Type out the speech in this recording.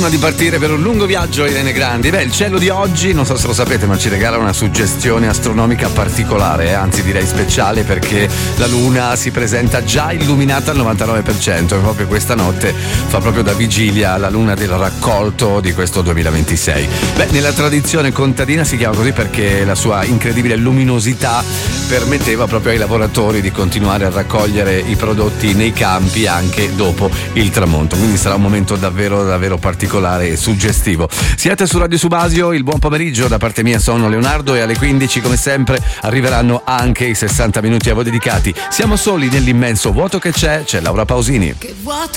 Prima di partire per un lungo viaggio, Irene Grandi, il cielo di oggi, non so se lo sapete, ma ci regala una suggestione astronomica particolare, anzi direi speciale, perché la luna si presenta già illuminata al 99% e proprio questa notte fa proprio da vigilia la luna del raccolto di questo 2026. Nella tradizione contadina si chiama così perché la sua incredibile luminosità permetteva proprio ai lavoratori di continuare a raccogliere i prodotti nei campi anche dopo il tramonto, quindi sarà un momento davvero particolare e suggestivo. Siete su Radio Subasio, il buon pomeriggio da parte mia, sono Leonardo e alle 15 come sempre arriveranno anche i 60 minuti a voi dedicati. Siamo soli nell'immenso vuoto che c'è Laura Pausini. Che vuoto